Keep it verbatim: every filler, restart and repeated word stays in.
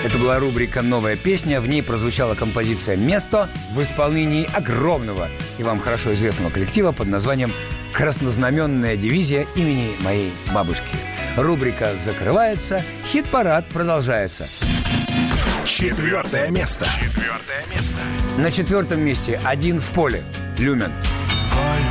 Это была рубрика «Новая песня». В ней прозвучала композиция «Место» в исполнении огромного и вам хорошо известного коллектива под названием «Краснознаменная дивизия имени моей бабушки». Рубрика закрывается, хит-парад продолжается. Четвертое место. Четвертое место. На четвертом месте «Один в поле» Люмен.